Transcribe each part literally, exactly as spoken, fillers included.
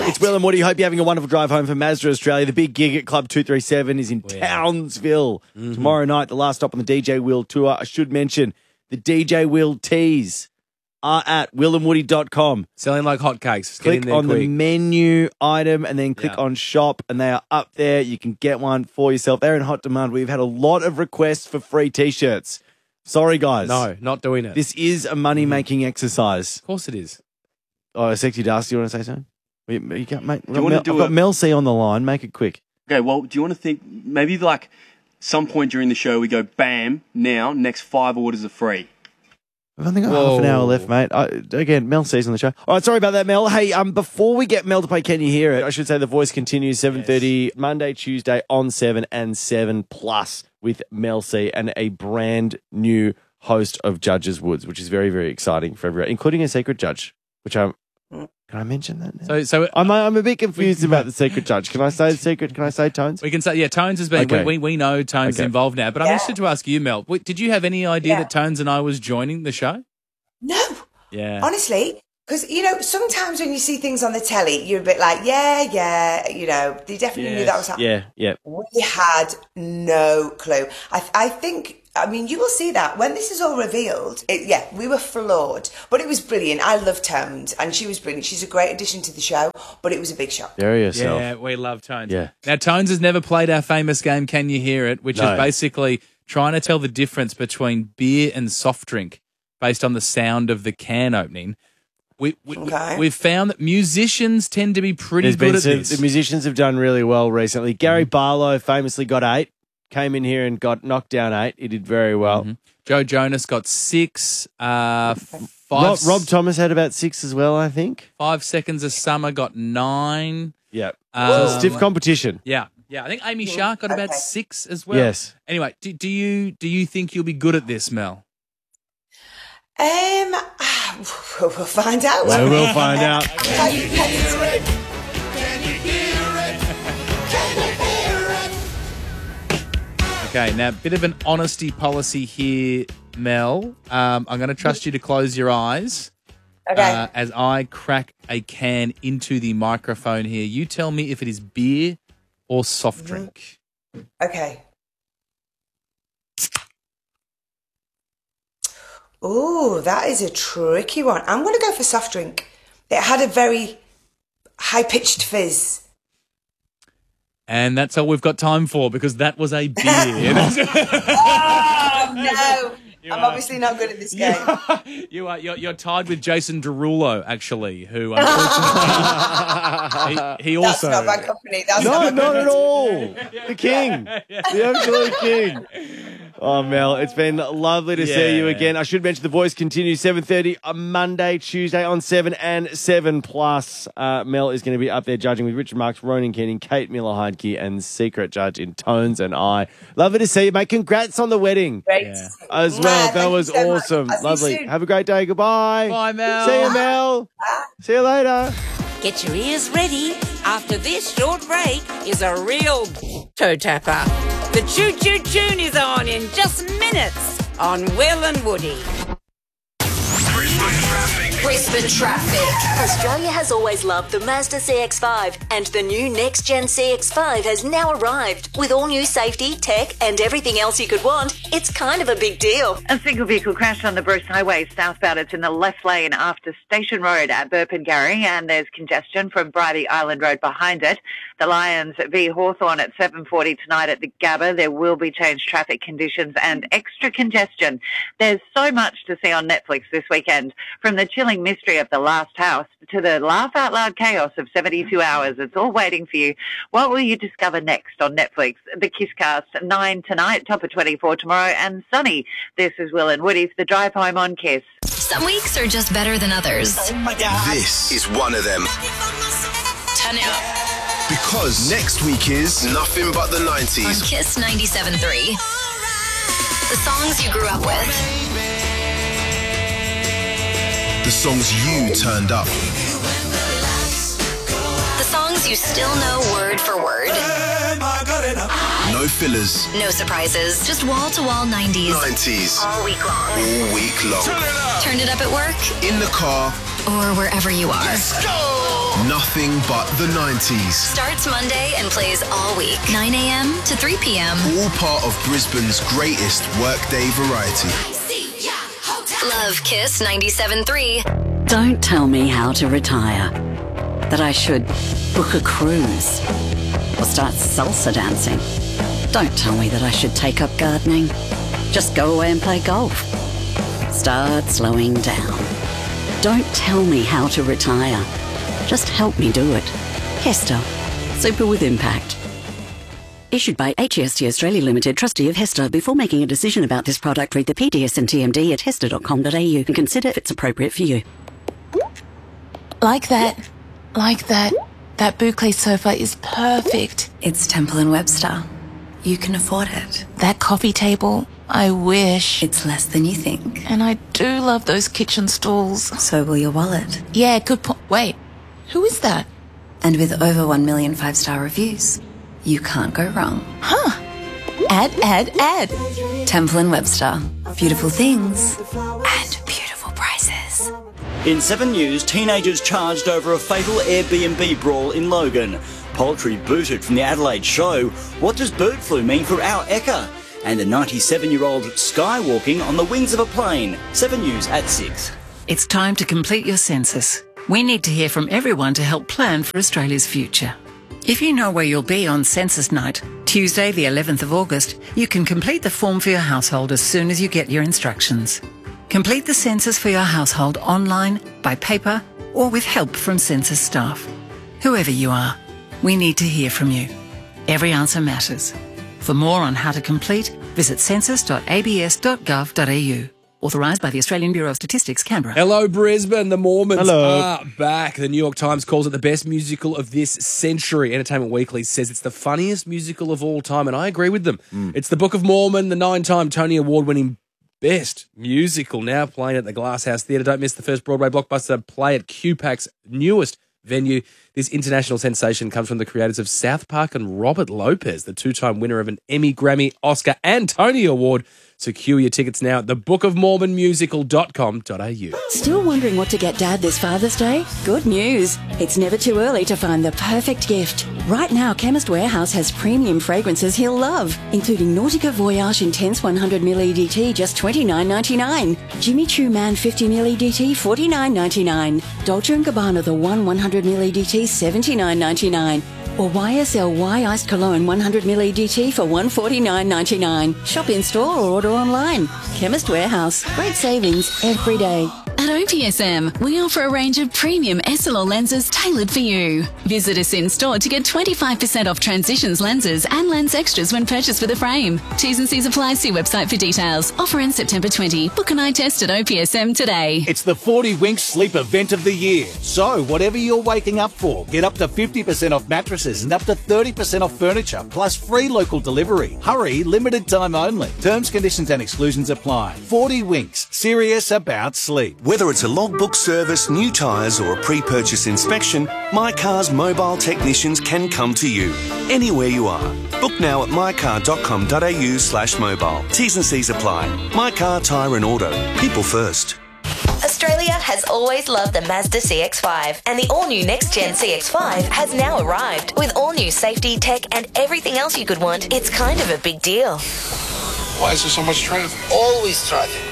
It's Will and Woody. Hope you're having a wonderful drive home from Mazda Australia. The big gig at Club two thirty-seven is in Townsville mm-hmm. tomorrow night, the last stop on the D J Will tour. I should mention the D J Will tees are at will and woody dot com. Selling like hotcakes. Get click in there on quick. the menu item and then click yeah. on shop, and they are up there. You can get one for yourself. They're in hot demand. We've had a lot of requests for free T-shirts. Sorry, guys. No, not doing it. This is a money-making mm. exercise. Of course it is. Oh, Sexy Darcy, you want to say something? You, you can't make, do you want Mel, to do I've got a, Mel C on the line. Make it quick. Okay, well, do you want to think maybe like some point during the show we go, bam, now, next five orders are free? I've only got Whoa. half an hour left, mate. I, again, Mel C's on the show. All right, sorry about that, Mel. Hey, um, before we get Mel to play Can You Hear It, I should say The Voice continues seven thirty yes. Monday, Tuesday on seven and seven plus with Mel C and a brand new host of Judges Woods, which is very, very exciting for everyone, including a secret judge, which I'm... Can I mention that now? So, so I'm, I'm a bit confused about the secret judge. Can I say the secret? Can I say Tones? We can say, yeah, Tones has been, okay. we, we know Tones okay. is involved now, but I'm yeah. interested to ask you, Mel, did you have any idea yeah. that Tones and I was joining the show? No. Yeah. Honestly, because, you know, sometimes when you see things on the telly, you're a bit like, yeah, yeah, you know, they definitely yes. knew that was happening. Yeah, yeah. We had no clue. I, I think... I mean, you will see that when this is all revealed. It, yeah, we were floored, but it was brilliant. I love Tones, and she was brilliant. She's a great addition to the show, but it was a big shock. Bury yourself. Yeah, we love Tones. Yeah. Now, Tones has never played our famous game, Can You Hear It, which no. is basically trying to tell the difference between beer and soft drink based on the sound of the can opening. We, we, okay. We've found that musicians tend to be pretty There's good at some, this. The musicians have done really well recently. Gary Barlow famously got eight. Came in here and got knocked down eight. He did very well. Mm-hmm. Joe Jonas got six. Uh, five. Rob, Rob Thomas had about six as well, I think. Five Seconds of Summer got nine. Yeah. Um, so stiff competition. Yeah. Yeah. I think Amy Shark got okay. about six as well. Yes. Anyway, do, do you do you think you'll be good at this, Mel? Um, we'll find out. Well, we'll find out. Okay, now, a bit of an honesty policy here, Mel. Um, I'm going to trust you to close your eyes okay. uh, as I crack a can into the microphone here. You tell me if it is beer or soft drink. Okay. Oh, that is a tricky one. I'm going to go for soft drink. It had a very high-pitched fizz. And that's all we've got time for because that was a beer. Oh, no. You I'm are, obviously not good at this game. You are, you are you're, you're tied with Jason Derulo, actually, who unfortunately he, he also. That's not bad company. That's no, not, not at all. The king, the absolute king. Oh, Mel, it's been lovely to yeah. see you again. I should mention The Voice continues seven thirty on Monday, Tuesday on seven and seven plus. Uh, Mel is going to be up there judging with Richard Marks, Ronan Keating, Kate Miller-Heidke, and secret judge in Tones and I. Lovely to see you, mate. Congrats on the wedding. Great. Yeah. As well. Yeah, that was so awesome. Lovely. Have a great day. Goodbye. Bye, Mel. See you, Mel. Bye. See you later. Get your ears ready. After this short break is a real toe tapper. The Choo Choo Tune is on in just minutes on Will and Woody. Brisbane traffic. Brisbane traffic. Australia has always loved the Mazda C X five, and the new next-gen C X five has now arrived. With all new safety, tech, and everything else you could want, it's kind of a big deal. A single vehicle crashed on the Bruce Highway southbound. It's in the left lane after Station Road at Burpengary, and there's congestion from Bridie Island Road behind it. The Lions v Hawthorn at seven forty tonight at the Gabba. There will be changed traffic conditions and extra congestion. There's so much to see on Netflix this weekend, from the chilling mystery of The Last House to the laugh-out-loud chaos of seventy-two hours. It's all waiting for you. What will you discover next on Netflix? The Kisscast, nine tonight, top of twenty-four tomorrow, and Sunny. This is Will and Woody for the drive home on Kiss. Some weeks are just better than others. Oh my God. This is one of them. Turn it up. Because next week is Nothing But the nineties. On Kiss ninety-seven point three. The songs you grew up with. The songs you turned up. The songs you still know word for word. No fillers. No surprises. Just wall-to-wall nineties. nineties. All week long. All week long. Turn it up. Turn it up at work. In the car. Or wherever you are. Let's go! Nothing but the nineties. Starts Monday and plays all week. nine a.m. to three p.m. All part of Brisbane's greatest workday variety. Love Kiss ninety-seven point three. Don't tell me how to retire. That I should book a cruise or start salsa dancing. Don't tell me that I should take up gardening. Just go away and play golf. Start slowing down. Don't tell me how to retire. Just help me do it. Hester. Super with impact. Issued by H E S T Australia Limited, trustee of Hester. Before making a decision about this product, read the P D S and T M D at hester dot com dot a u and consider if it's appropriate for you. Like that. Like that. That boucle sofa is perfect. It's Temple and Webster. You can afford it. That coffee table, I wish. It's less than you think. And I do love those kitchen stools. So will your wallet. Yeah, good point. Wait, who is that? And with over one million five-star reviews, you can't go wrong. Huh. Add, add, add. Temple and Webster. Beautiful things and beautiful prices. In Seven News, teenagers charged over a fatal Airbnb brawl in Logan. Poultry booted from the Adelaide show. What does bird flu mean for our Ekka? And a ninety-seven-year-old skywalking on the wings of a plane. Seven News at six. It's time to complete your census. We need to hear from everyone to help plan for Australia's future. If you know where you'll be on census night, Tuesday the eleventh of August, you can complete the form for your household as soon as you get your instructions. Complete the census for your household online, by paper, or with help from census staff. Whoever you are, we need to hear from you. Every answer matters. For more on how to complete, visit census dot a b s dot gov dot a u. Authorised by the Australian Bureau of Statistics, Canberra. Hello, Brisbane. The Mormons Hello. are back. The New York Times calls it the best musical of this century. Entertainment Weekly says it's the funniest musical of all time, and I agree with them. Mm. It's the Book of Mormon, the nine-time Tony Award-winning best musical, now playing at the Glasshouse Theatre. Don't miss the first Broadway blockbuster play at Q PAC's newest venue. This international sensation comes from the creators of South Park and Robert Lopez, the two-time winner of an Emmy, Grammy, Oscar and Tony Award. Secure your tickets now at the book of mormon musical dot com dot a u. Still wondering what to get Dad this Father's Day? Good news. It's never too early to find the perfect gift. Right now, Chemist Warehouse has premium fragrances he'll love, including Nautica Voyage Intense one hundred milliliters E D T, just twenty-nine ninety-nine. Jimmy Choo Man fifty milliliters E D T, forty-nine ninety-nine. Dolce and Gabbana The One one hundred milliliters E D T, seventy-nine ninety-nine. Or Y S L Y Iced Cologne one hundred milliliters E D T for one forty-nine ninety-nine. Shop in store or order online. Chemist Warehouse. Great savings every day. At O P S M, we offer a range of premium S L R lenses tailored for you. Visit us in store to get twenty-five percent off Transitions lenses and lens extras when purchased with a frame. T's and C's apply. See website for details. Offer ends September twentieth. Book an eye test at O P S M today. It's the forty Winks Sleep Event of the Year. So, whatever you're waking up for, get up to fifty percent off mattresses and up to thirty percent off furniture, plus free local delivery. Hurry, limited time only. Terms, conditions and exclusions apply. forty Winks, serious about sleep. Whether it's a logbook service, new tyres or a pre-purchase inspection, My Car's mobile technicians can come to you, anywhere you are. Book now at my car dot com dot a u slash mobile. T's and C's apply. My Car, Tyre and Auto. People first. Australia has always loved the Mazda C X five, and the all-new next-gen C X five has now arrived. With all-new safety, tech and everything else you could want, it's kind of a big deal. Why is there so much traffic? Always traffic.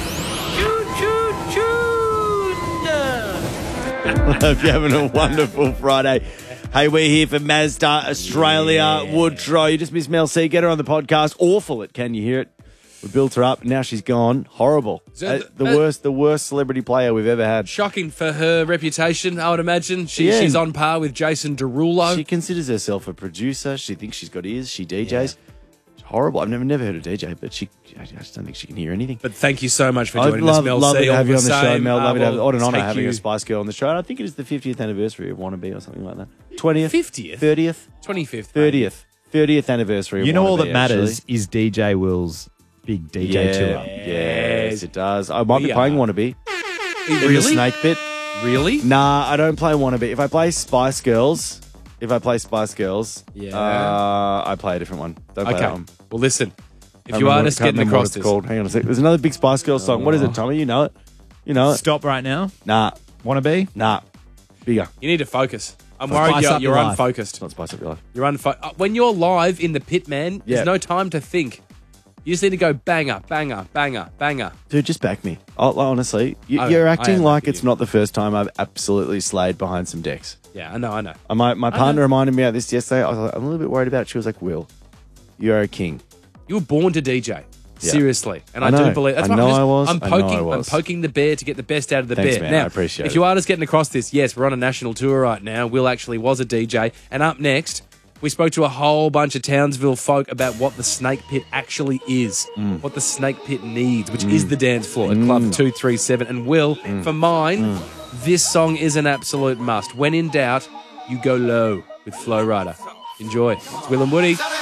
Hope you're having a wonderful Friday. Hey, we're here for Mazda Australia. Yeah. Woodrow, you just missed Mel C. Get her on the podcast. Awful at Can You Hear It? We built her up. Now she's gone. Horrible. So uh, the, the worst, the worst celebrity player we've ever had. Shocking for her reputation, I would imagine. She, yeah. She's on par with Jason Derulo. She considers herself a producer. She thinks she's got ears. She D Js. Yeah. Horrible. I've never never heard her D J, but she I just don't think she can hear anything. But thank you so much for joining I'd love, us, Mel love C. to have you on the same, show, Mel. Love uh, to have we'll on and on having you. a Spice Girl on the show. And I think it is the fiftieth anniversary of Wannabe or something like that. twentieth? fiftieth? thirtieth? twenty-fifth. thirtieth. thirtieth anniversary of You know Wannabe, all that matters actually. is D J Will's big D J yeah, tour. Yes, it does. I might We be playing are. Wannabe. Really? In the Snake Pit. Really? Nah, I don't play Wannabe. If I play Spice Girls, if I play Spice Girls, Yeah. uh, I play a different one. Don't play Okay. that one. Well, listen. If Can't you remember are what- just can't getting remember what across it's this. called. Hang on a sec. There's another big Spice Girls song. What is it, Tommy? You know it? You know it? Stop right now. Nah. Wanna be? Nah. Bigger. You need to focus. I'm Spice worried you're, up you're your life. unfocused. Not spice up your life. You're unfo- uh, When you're live in the pit, man, Yeah. there's no time to think. You just need to go banger, banger, banger, banger. Dude, just back me. Oh, honestly, you, I- you're I acting am like backing it's not the first time I've absolutely slayed behind some decks. Yeah, I know, I know. Uh, My, my I partner know. reminded me of this yesterday. I was like, I'm a little bit worried about it. She was like, Will, you're a king. You were born to D J. Yeah. Seriously. And I I, know. do believe that's I why know I'm just, I was. I'm I know poking I was. I'm poking the bear to get the best out of the Thanks, bear. man. Now, I appreciate if it. you are just getting across this, yes, we're on a national tour right now. Will actually was a D J. And up next, we spoke to a whole bunch of Townsville folk about what the Snake Pit actually is, Mm. what the Snake Pit needs, which is the dance floor at Club two three seven. And Will, Mm. for mine, this song is an absolute must. When in doubt, you go low with Flow Rider. Enjoy. It's Will and Woody.